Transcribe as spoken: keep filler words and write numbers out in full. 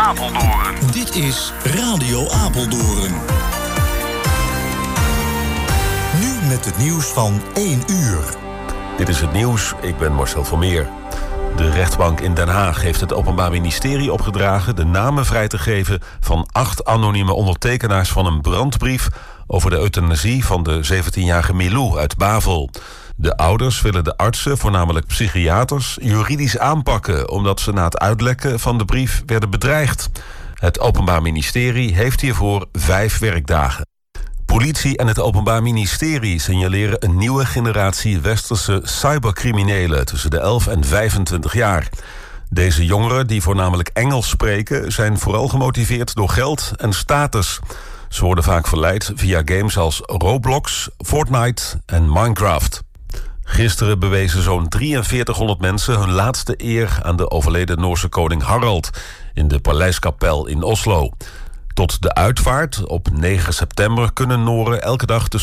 Apeldoorn. Dit is Radio Apeldoorn. Nu met het nieuws van één uur. Dit is het nieuws, ik ben Marcel Vermeer. De rechtbank in Den Haag heeft het Openbaar Ministerie opgedragen de namen vrij te geven van acht anonieme ondertekenaars van een brandbrief over de euthanasie van de zeventienjarige Milou uit Bavel. De ouders willen de artsen, voornamelijk psychiaters, juridisch aanpakken omdat ze na het uitlekken van de brief werden bedreigd. Het Openbaar Ministerie heeft hiervoor vijf werkdagen. Politie en het Openbaar Ministerie signaleren een nieuwe generatie westerse cybercriminelen tussen de elf en vijfentwintig jaar. Deze jongeren, die voornamelijk Engels spreken, zijn vooral gemotiveerd door geld en status. Ze worden vaak verleid via games als Roblox, Fortnite en Minecraft. Gisteren bewezen zo'n drieënveertighonderd mensen hun laatste eer aan de overleden Noorse koning Harald in de Paleiskapel in Oslo. Tot de uitvaart op negen september kunnen Noren elke dag tussen